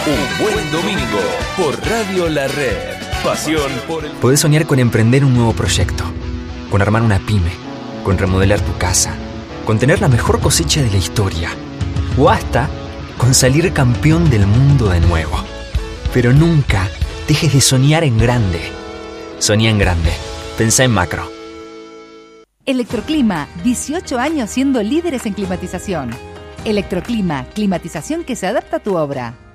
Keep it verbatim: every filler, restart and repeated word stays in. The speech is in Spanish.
Un buen domingo por Radio La Red. Pasión por el... Podés soñar con emprender un nuevo proyecto, con armar una pyme, con remodelar tu casa, con tener la mejor cosecha de la historia, o hasta con salir campeón del mundo de nuevo. Pero nunca dejes de soñar en grande. Soñá en grande. Pensá en macro. Electroclima, dieciocho años siendo líderes en climatización. Electroclima, climatización que se adapta a tu obra.